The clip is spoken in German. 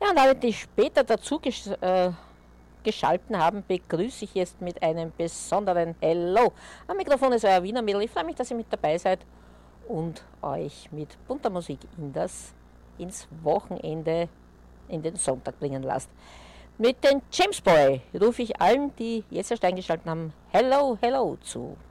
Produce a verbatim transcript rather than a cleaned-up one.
Ja, und alle, die später dazu gesch äh, geschalten haben, begrüße ich jetzt mit einem besonderen Hello. Am Mikrofon ist euer Wiener Mädel. Ich freue mich, dass ihr mit dabei seid und euch mit bunter Musik in das, ins Wochenende, in den Sonntag bringen lasst. Mit den James Boy rufe ich allen, die jetzt erst eingeschaltet haben, Hello, Hello zu.